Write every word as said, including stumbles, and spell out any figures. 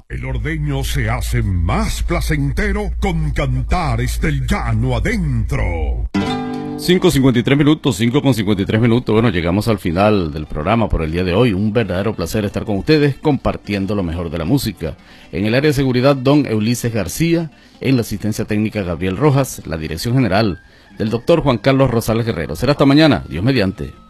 El ordeño se hace más placentero con Cantares del Llano Adentro. cinco cincuenta y tres minutos, cinco con cincuenta y tres minutos. Bueno, llegamos al final del programa por el día de hoy. Un verdadero placer estar con ustedes compartiendo lo mejor de la música. En el área de seguridad, don Ulises García. En la asistencia técnica, Gabriel Rojas. La dirección general del doctor Juan Carlos Rosales Guerrero. Será hasta mañana, Dios mediante.